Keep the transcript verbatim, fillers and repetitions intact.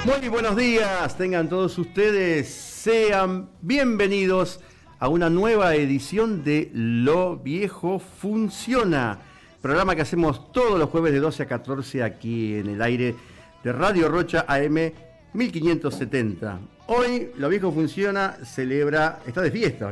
Muy buenos días, tengan todos ustedes, sean bienvenidos a una nueva edición de Lo Viejo Funciona, programa que hacemos todos los jueves de doce a catorce aquí en el aire de Radio Rocha A M mil quinientos setenta. Hoy Lo Viejo Funciona celebra, está de fiesta,